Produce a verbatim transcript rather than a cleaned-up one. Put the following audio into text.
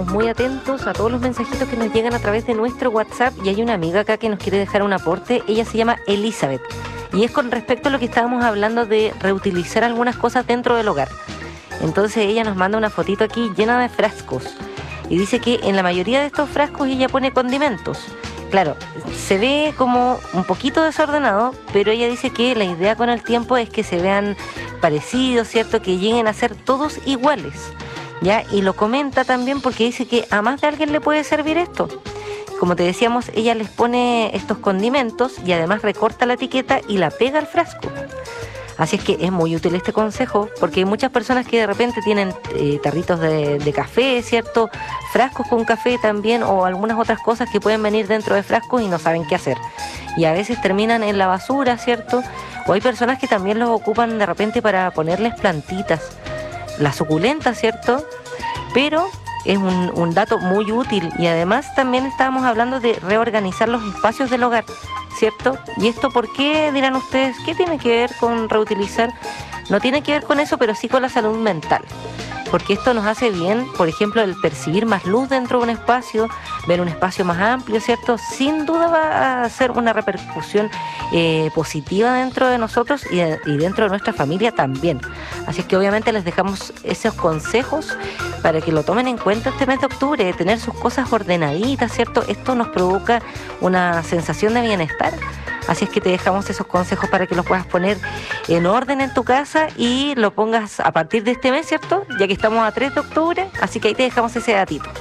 Muy atentos a todos los mensajitos que nos llegan a través de nuestro WhatsApp, y hay una amiga acá que nos quiere dejar un aporte. Ella se llama Elizabeth y es con respecto a lo que estábamos hablando de reutilizar algunas cosas dentro del hogar. Entonces ella nos manda una fotito aquí llena de frascos y dice que en la mayoría de estos frascos ella pone condimentos. Claro, se ve como un poquito desordenado, pero ella dice que la idea con el tiempo es que se vean parecidos, ¿cierto? Que lleguen a ser todos iguales, ¿ya? Y lo comenta también porque dice que a más de alguien le puede servir esto. Como te decíamos, ella les pone estos condimentos y además recorta la etiqueta y la pega al frasco. Así es que es muy útil este consejo, porque hay muchas personas que de repente tienen eh, tarritos de, de café, ¿cierto? Frascos con café también, o algunas otras cosas que pueden venir dentro de frascos y no saben qué hacer. Y a veces terminan en la basura, ¿cierto? O hay personas que también los ocupan de repente para ponerles plantitas, las suculentas, ¿cierto? Pero es un, un dato muy útil. Y además también estábamos hablando de reorganizar los espacios del hogar, ¿cierto? ¿Y esto por qué, dirán ustedes? ¿Qué tiene que ver con reutilizar? No tiene que ver con eso, pero sí con la salud mental. Porque esto nos hace bien, por ejemplo, el percibir más luz dentro de un espacio, ver un espacio más amplio, ¿cierto? Sin duda va a ser una repercusión eh, positiva dentro de nosotros y, de, y dentro de nuestra familia también. Así es que obviamente les dejamos esos consejos para que lo tomen en cuenta este mes de octubre, tener sus cosas ordenaditas, ¿cierto? Esto nos provoca una sensación de bienestar. Así es que te dejamos esos consejos para que los puedas poner en orden en tu casa y lo pongas a partir de este mes, ¿cierto? Ya que estamos a tres de octubre, así que ahí te dejamos ese datito.